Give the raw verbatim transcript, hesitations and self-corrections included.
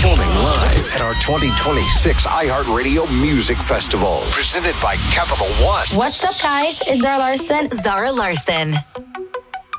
Performing live at our twenty twenty-six iHeartRadio Music Festival. Presented by Capital One. What's up, guys? It's Zara Larson. Zara Larson.